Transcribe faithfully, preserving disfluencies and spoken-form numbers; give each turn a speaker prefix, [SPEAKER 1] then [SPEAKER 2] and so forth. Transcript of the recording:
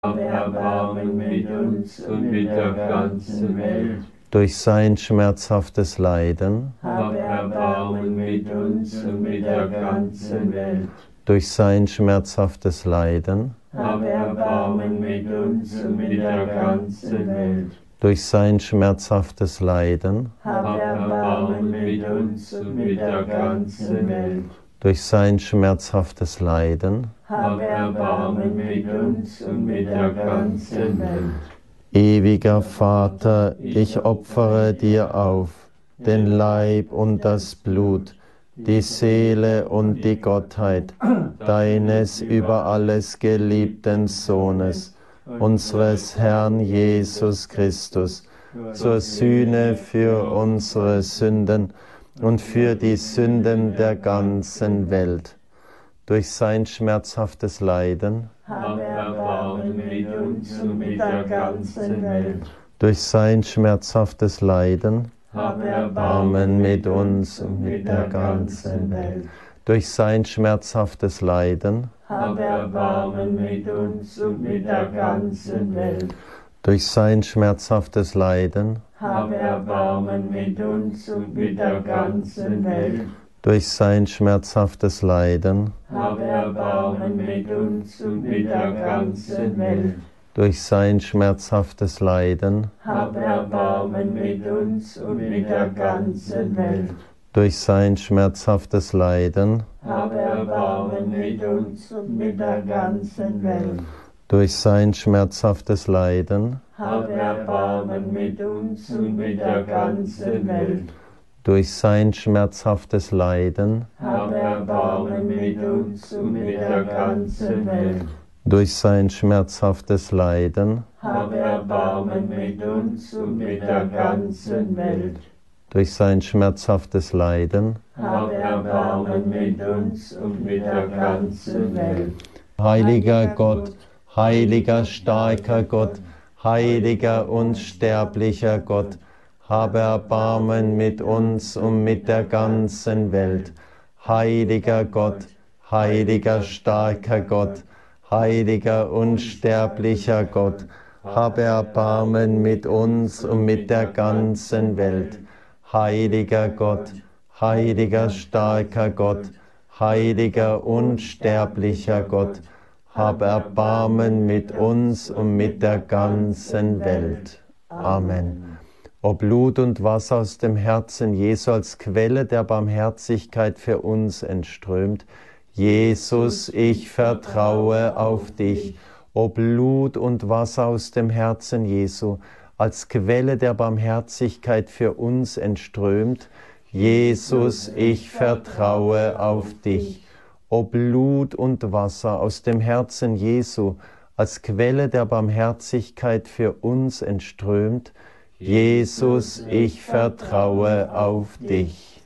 [SPEAKER 1] Hab Erbarmen mit uns und mit der ganzen Welt.
[SPEAKER 2] Durch sein schmerzhaftes Leiden,
[SPEAKER 1] Hab Erbarmen mit uns und mit der ganzen Welt.
[SPEAKER 2] durch sein schmerzhaftes Leiden,
[SPEAKER 1] Hab Erbarmen mit uns und mit der ganzen Welt.
[SPEAKER 2] durch sein schmerzhaftes Leiden,
[SPEAKER 1] Hab Erbarmen mit uns und mit der ganzen Welt.
[SPEAKER 2] durch sein schmerzhaftes Leiden,
[SPEAKER 1] Hab Erbarmen mit uns und mit der ganzen Welt.
[SPEAKER 2] ewiger Vater, ich opfere dir auf den Leib und das Blut, die Seele und die Gottheit deines über alles geliebten Sohnes, unseres Herrn Jesus Christus, zur Sühne für unsere Sünden und für die Sünden der ganzen Welt. Durch sein schmerzhaftes Leiden,
[SPEAKER 1] Hab Erbarmen mit uns und mit der ganzen Welt.
[SPEAKER 2] durch sein schmerzhaftes Leiden,
[SPEAKER 1] Hab Erbarmen
[SPEAKER 2] Erbarmen mit uns und mit der ganzen Welt. Durch sein schmerzhaftes Leiden,
[SPEAKER 1] Hab Erbarmen mit uns und mit der ganzen Welt.
[SPEAKER 2] durch sein schmerzhaftes Leiden,
[SPEAKER 1] Hab Erbarmen mit uns und mit der ganzen Welt.
[SPEAKER 2] durch sein schmerzhaftes Leiden,
[SPEAKER 1] Hab Erbarmen mit uns und mit der ganzen Welt.
[SPEAKER 2] durch sein schmerzhaftes Leiden,
[SPEAKER 1] Hab Erbarmen mit uns und mit der ganzen Welt.
[SPEAKER 2] durch sein schmerzhaftes Leiden,
[SPEAKER 1] Hab Erbarmen mit uns und mit der ganzen Welt.
[SPEAKER 2] durch sein schmerzhaftes Leiden,
[SPEAKER 1] Hab Erbarmen mit uns und mit der ganzen Welt.
[SPEAKER 2] durch sein schmerzhaftes Leiden,
[SPEAKER 1] Hab Erbarmen mit uns und mit der ganzen Welt.
[SPEAKER 2] durch sein schmerzhaftes Leiden,
[SPEAKER 1] Hab Erbarmen mit uns und mit der ganzen Welt.
[SPEAKER 2] durch sein schmerzhaftes Leiden.
[SPEAKER 1] Hab Erbarmen mit uns und mit der ganzen Welt.
[SPEAKER 2] Heiliger Gott, heiliger, starker Gott, heiliger, unsterblicher Gott, habe Erbarmen mit uns und mit der ganzen Welt. Heiliger Gott, heiliger, starker Gott, heiliger, unsterblicher Gott, habe Erbarmen mit uns und mit der ganzen Welt. Heiliger Gott, heiliger, starker Gott, heiliger, unsterblicher Gott, hab Erbarmen mit uns und mit der ganzen Welt. Amen. O Blut und Wasser aus dem Herzen Jesu als Quelle der Barmherzigkeit für uns entströmt, Jesus, ich vertraue auf dich. O Blut und Wasser aus dem Herzen Jesu als Quelle der Barmherzigkeit für uns entströmt, Jesus, ich vertraue auf dich. O Blut und Wasser aus dem Herzen Jesu als Quelle der Barmherzigkeit für uns entströmt, Jesus, ich vertraue auf dich.